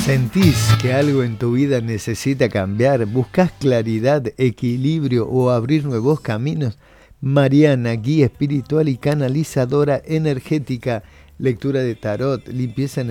¿Sentís que algo en tu vida necesita cambiar? ¿Buscas claridad, equilibrio o abrir nuevos caminos? Mariana, guía espiritual y canalizadora energética, lectura de tarot, limpieza